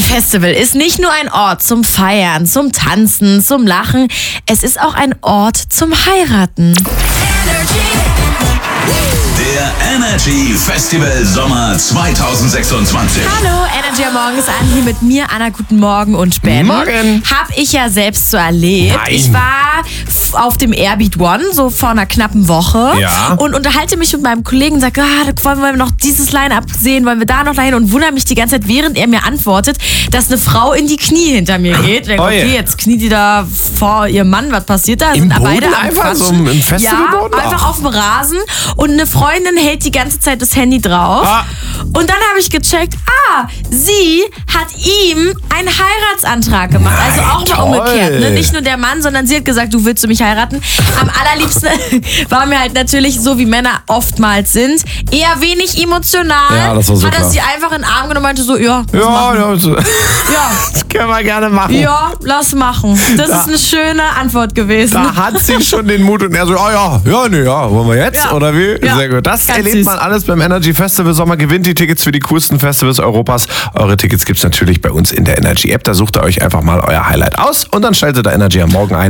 Festival ist nicht nur ein Ort zum Feiern, zum Tanzen, zum Lachen. Es ist auch ein Ort zum Heiraten. Der Energy Festival Sommer 2026. Hallo, Energy am Morgen ist an hier mit mir, Anna. Guten Morgen und Ben. Morgen. Hab ich ja selbst so erlebt. Nein. Ich war auf dem Airbeat One, so vor einer knappen Woche. Ja. Und unterhalte mich mit meinem Kollegen und sage, da wollen wir noch dieses Line-Up sehen, wollen wir da noch dahin? Und wundere mich die ganze Zeit, während er mir antwortet, dass eine Frau in die Knie hinter mir geht. Ich denke, okay, jetzt kniet die da vor ihrem Mann, was passiert da? Im Sind Boden beide am einfach, Quatschen. so im Festivalboden? Ja, einfach auf dem Rasen. Und eine Freundin hält die ganze Zeit das Handy drauf. Und dann habe ich gecheckt, sie hat ihm einen Heiratsantrag gemacht. Also auch mal toll. umgekehrt. Ne? Nicht nur der Mann, sondern sie hat gesagt, du willst mich heiraten. Am allerliebsten war mir halt natürlich, so wie Männer oftmals sind, eher wenig emotional. Ja, das war so hat er klar. sie einfach in den Arm genommen und meinte so, ja, Ja, das können wir gerne machen. ja, lass machen. Das ist eine schöne Antwort gewesen. Da hat sie schon den Mut und er so, wollen wir jetzt? Ja. Oder wie? Ja. Sehr gut. Das Ganz erlebt süß. man alles beim Energy Festival Sommer. Gewinnt die Tickets für die coolsten Festivals Europas. Eure Tickets gibt's natürlich bei uns in der Energy App. Da sucht ihr euch einfach mal euer Highlight aus und dann schaltet ihr Energy am Morgen ein.